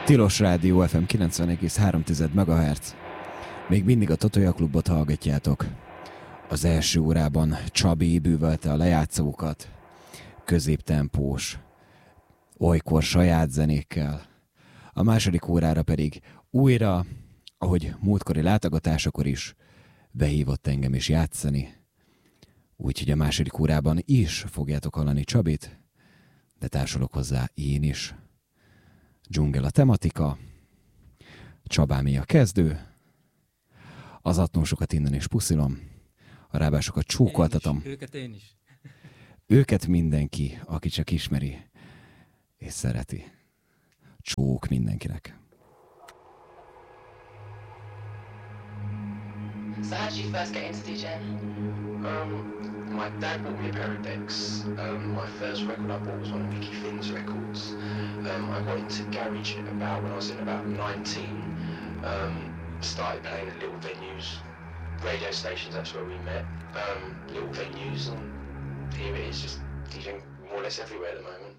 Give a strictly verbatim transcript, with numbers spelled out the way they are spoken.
Tilos Rádió ef em kilencven egész három megahertz. Még mindig a Totoja Klubot hallgatjátok. Az első órában Csabi bűvölte a lejátszókat, középtempós, olykor saját zenékkel. A második órára pedig újra, ahogy múltkori látogatásakor is, behívott engem is játszani. Úgyhogy a második órában is fogjátok hallani Csabit, de társulok hozzá én is. Dzsungel a tematika, Csabámé a kezdő, az atnósokat innen is puszilom, a rábásokat csókoltatom. Én őket én is. Őket mindenki, aki csak ismeri és szereti. Csók mindenkinek. So how did you first get into DJing? Um, my dad bought me a pair of decks. Um, my first record I bought was one of Mickey Finn's records. Um, I got into garage about when I was in about nineteen. Um, started playing at little venues, radio stations, that's where we met. Um, little venues, and here it is, just DJing more or less everywhere at the moment.